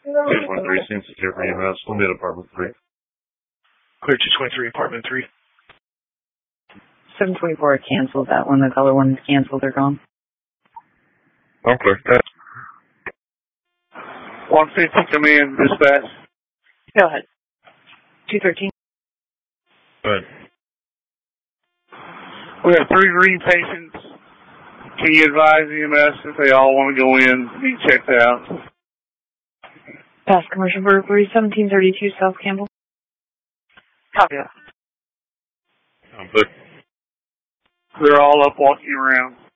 223 seems to for EMS. We'll be at apartment 3. Clear 223, apartment 3. 724 canceled that one. The color one is canceled. They're gone. Okay. 150, come in, dispatch. Go ahead. 213. Go ahead. We have 3 green patients. Can you advise EMS if they all want to go in, be checked out? Past commercial burglary, 1732 South Campbell. Copy that. They're all up walking around.